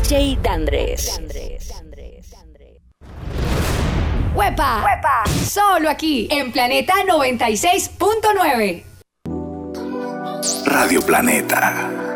DJ Dandres. ¡Huepa! Solo aquí, en Planeta 96.9. Radio Planeta.